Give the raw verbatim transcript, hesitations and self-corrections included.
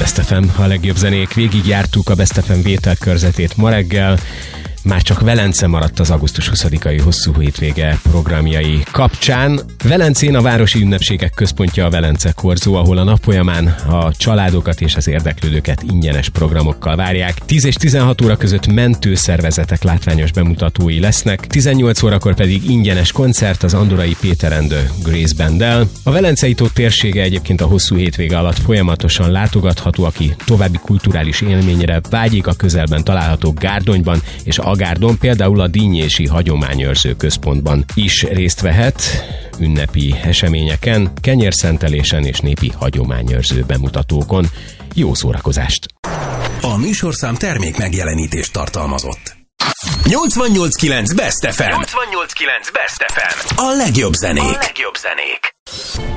Best ef em, a legjobb zenék. Végigjártuk a Best ef em vételkörzetét ma reggel. Már csak Velence maradt az augusztus huszadikai hosszú hétvége programjai kapcsán. Velencén a városi ünnepségek központja a Velence Korzó, ahol a nap folyamán a családokat és az érdeklődőket ingyenes programokkal várják. tíz és tizenhat óra között mentőszervezetek látványos bemutatói lesznek, tizennyolc órakor pedig ingyenes koncert az Andorai Péter and the Grace Banddel. A Velencei tó térsége egyébként a hosszú hétvége alatt folyamatosan látogatható, aki további kulturális élményre vágyik, a közelben található Gárdonyban és Agárdon, például a Dínyési Hagyományőrző Központban is részt vehet ünnepi eseményeken, kenyérszentelésen és népi hagyományőrző bemutatókon. Jó szórakozást! A műsorszám termék megjelenítést tartalmazott. nyolcvannyolc kilenc Best ef em. nyolcvannyolc kilenc Best ef em. A legjobb zenék. A legjobb zenék.